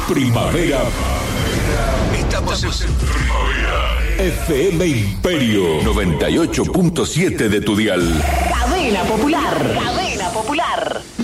Primavera. Estamos en primavera. FM Imperio 98.7 de tu dial. Cadena Popular. Cadena Popular.